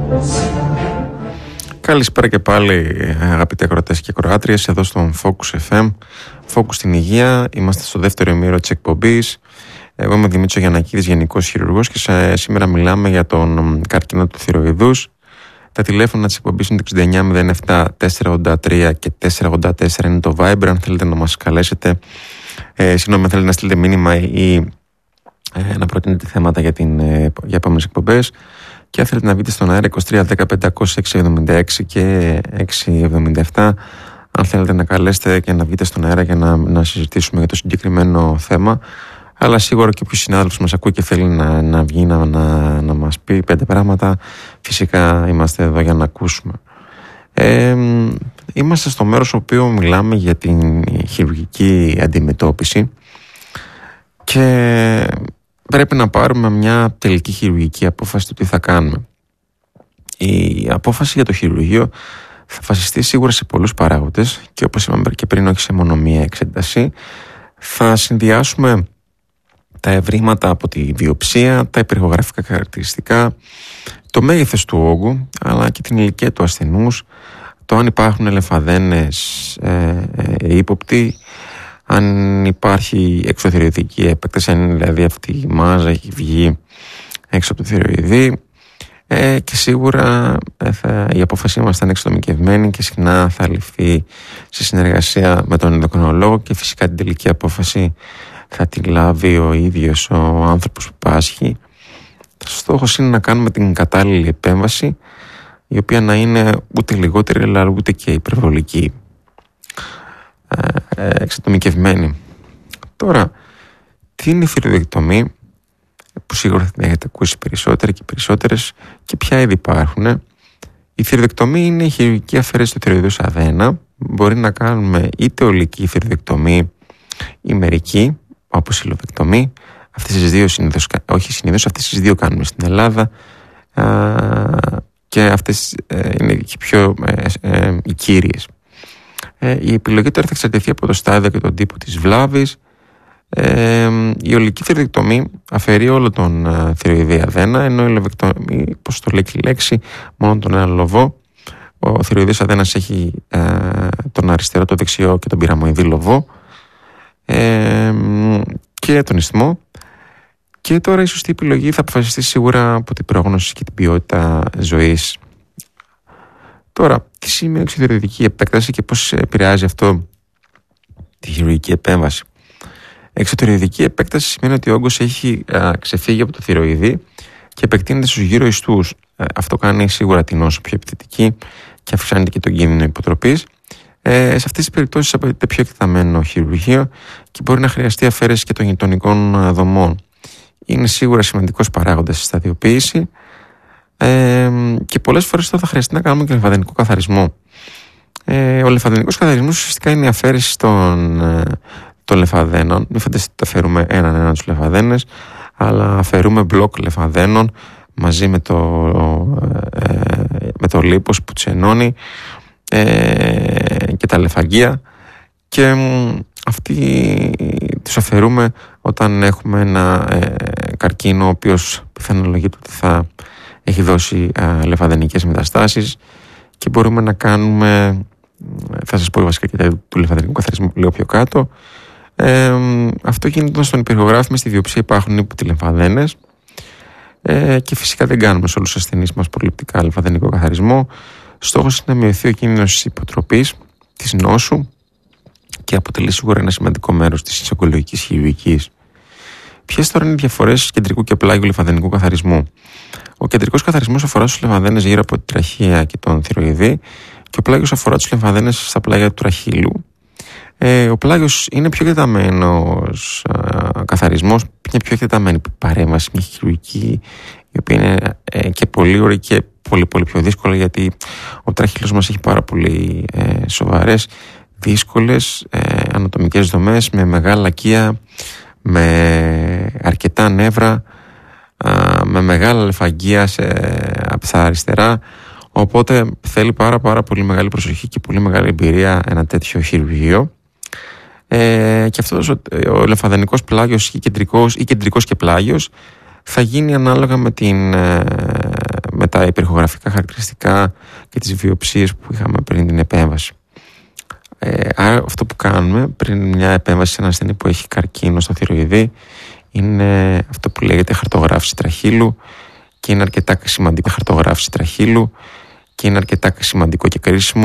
Καλησπέρα και πάλι, αγαπητοί ακροατές και ακροάτριες, εδώ στον Focus FM, Focus στην Υγεία. Είμαστε στο δεύτερο ημίρο της εκπομπής. Εγώ είμαι Δημήτρης Γιαννακίδης, γενικός χειρουργός, και σήμερα μιλάμε για τον καρκίνο του θηροειδούς. Τα τηλέφωνα της εκπομπής είναι το 6907 483 και 484, είναι το Viber, αν θέλετε να μας καλέσετε. Συγγνώμη, αν θέλετε να στείλετε μήνυμα ή να προτείνετε θέματα για επόμενες εκπομπές. Και αν θέλετε να βγείτε στον αέρα, 23 10 500 676 και 677, αν θέλετε να καλέσετε και να βγείτε στον αέρα για να συζητήσουμε για το συγκεκριμένο θέμα. Αλλά σίγουρα και όποιος συνάδελφος μας ακούει και θέλει να βγει να μας πει 5 πράγματα, φυσικά είμαστε εδώ για να ακούσουμε. Είμαστε στο μέρος στο οποίο μιλάμε για την χειρουργική αντιμετώπιση και πρέπει να πάρουμε μια τελική χειρουργική απόφαση του τι θα κάνουμε. Η απόφαση για το χειρουργείο θα βασιστεί σίγουρα σε πολλούς παράγοντες και, όπως είπαμε και πριν, όχι σε μόνο μία εξέταση. Θα συνδυάσουμε τα ευρήματα από τη βιοψία, τα υπερηχογραφικά χαρακτηριστικά, το μέγεθος του όγκου, αλλά και την ηλικία του ασθενούς, το αν υπάρχουν λεμφαδένες ύποπτοι, αν υπάρχει εξωθηροειδική επέκταση, αν δηλαδή αυτή η μάζα έχει βγει έξω από το θηροειδή, και σίγουρα η απόφασή μας θα είναι εξατομικευμένη και συχνά θα ληφθεί σε συνεργασία με τον ενδοκρινολόγο και φυσικά την τελική απόφαση θα τη λάβει ο ίδιος ο άνθρωπος που πάσχει. Στόχος είναι να κάνουμε την κατάλληλη επέμβαση, η οποία να είναι ούτε λιγότερη αλλά ούτε και υπερβολική, εξατομικευμένη. Τώρα, τι είναι η θηροειδεκτομή, που σίγουρα θα την έχετε ακούσει περισσότερα και περισσότερες, και ποια είδη υπάρχουν. Η θηροειδεκτομή είναι η χειρουργική αφαίρεση του θηροειδούς αδένα. Μπορεί να κάνουμε είτε ολική θηροειδεκτομή ή μερική, όπως η λοβεκτομή. Αυτές τις δύο κάνουμε στην Ελλάδα, και αυτές είναι και πιο οι κύριες. Η επιλογή τώρα θα εξαρτηθεί από το στάδιο και τον τύπο της βλάβης. Η ολική θηροειδεκτομή αφαιρεί όλο τον θηροειδή αδένα, ενώ η λοβεκτομή, πώς το λέει και η λέξη, μόνο τον ένα λοβό. Ο θηροειδής αδένας έχει τον αριστερό, το δεξιό και τον πυραμοειδή λοβό, και τον ισθμό. Και τώρα η σωστή επιλογή θα αποφασιστεί σίγουρα από την πρόγνωση και την ποιότητα ζωής. Τώρα, τι σημαίνει εξωθηροειδική επέκταση και πώς επηρεάζει αυτό τη χειρουργική επέμβαση. Εξωθηροειδική επέκταση σημαίνει ότι ο όγκος έχει ξεφύγει από το θηροειδή και επεκτείνεται στους γύρω ιστούς. Αυτό κάνει σίγουρα την νόσο πιο επιθετική και αυξάνεται και τον κίνδυνο υποτροπής. Σε αυτές τις περιπτώσεις απαιτείται πιο εκτεταμένο χειρουργείο και μπορεί να χρειαστεί αφαίρεση και των γειτονικών δομών. Είναι σίγουρα σημαντικός παράγοντας στη σταδιοποίηση, και πολλές φορές θα χρειαστεί να κάνουμε και λεμφαδενικό καθαρισμό. Ο λεμφαδενικός καθαρισμός ουσιαστικά είναι η αφαίρεση των λεμφαδένων. Μην φανταστείτε ότι αφαιρούμε έναν τους λεμφαδένες, αλλά αφαιρούμε μπλοκ λεμφαδένων μαζί με το λίπος που τους ενώνει, και τα λεμφαγγεία, και αυτοί τους αφαιρούμε όταν έχουμε ένα καρκίνο ο οποίος πιθανολογείται ότι θα έχει δώσει λεμφαδενικές μεταστάσεις, και μπορούμε να κάνουμε, θα σας πω βασικά και του λεμφαδενικού καθαρισμού λίγο πιο κάτω. Αυτό γίνεται στον υπερηχογράφημα, στη βιοψία υπάρχουν ύποπτοι λεμφαδένες, και φυσικά δεν κάνουμε σε όλους τους ασθενείς μας προληπτικά λεμφαδενικό καθαρισμό. Στόχος είναι να μειωθεί ο κίνδυνος της υποτροπής, της νόσου, και αποτελεί σίγουρα ένα σημαντικό μέρος της ογκολογικής χειρουργικής. Ποιες τώρα είναι οι διαφορές κεντρικού και πλάγιου λεμφαδενικού καθαρισμού? Ο κεντρικός καθαρισμός αφορά τους λεμφαδένες γύρω από τη τραχεία και τον θηροειδή, και ο πλάγιος αφορά τους λεμφαδένες στα πλάγια του τραχύλου. Ο πλάγιος είναι πιο εκτεταμένος καθαρισμός, μια πιο εκτεταμένη παρέμβαση, μια χειρουργική, η οποία είναι και πολύ ωραία και πολύ πιο δύσκολα, γιατί ο τραχύλος μας έχει πάρα πολύ σοβαρές, δύσκολες ανατομικές δομές, με μεγάλα λακεία, με αρκετά νεύρα, με μεγάλα λεφαγγεία από τα αριστερά, οπότε θέλει πάρα πολύ μεγάλη προσοχή και πολύ μεγάλη εμπειρία ένα τέτοιο χειρουργείο. Και αυτός ο λεμφαδενικός πλάγιος ή κεντρικός και πλάγιος θα γίνει ανάλογα με με τα υπερηχογραφικά χαρακτηριστικά και τις βιοψίες που είχαμε πριν την επέμβαση. Άρα αυτό που κάνουμε πριν μια επέμβαση σε ένα ασθενή που έχει καρκίνο στο θηροειδή είναι αυτό που λέγεται χαρτογράφηση τραχύλου, και είναι αρκετά σημαντικό και κρίσιμο